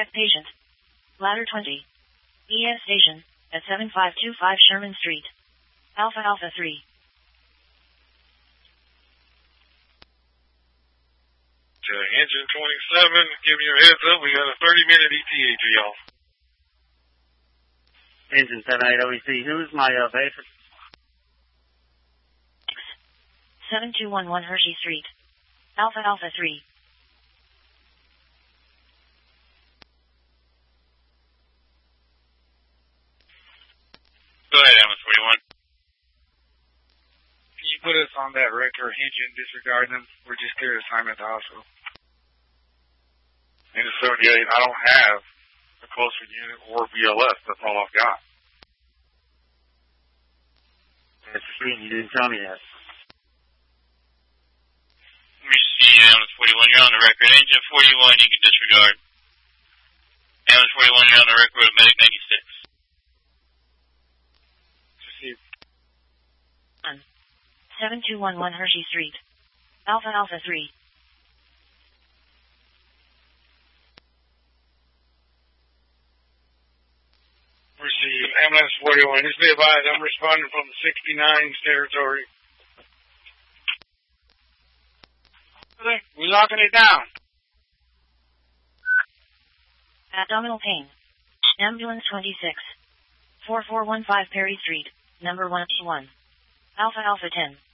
Next patient. Ladder 20. ES station, at 7525 Sherman Street. Alpha Alpha 3. Engine 27, give me your heads up. We got a 30-minute ETA to y'all. Engine 78 OEC, who's my patron? 7211 Hershey Street. Alpha Alpha 3. Go ahead, Amos 41. Can you put us on that record, engine disregarding them? We're just clear assignment to hospital. Engine 78, I don't have a closer unit or BLS. That's all I've got. That's the screen you didn't tell me that. Let me see, Amos 41, you're on the record. Engine 41, you can disregard. Amos 41, you're on the record with Medic 96. 7211 Hershey Street. Alpha Alpha 3. Receive ambulance 41. Just be advised, I'm responding from 69's territory. Okay, we're locking it down. Abdominal pain. Ambulance 26. 4415 Perry Street, number 121. Alpha Alpha 10.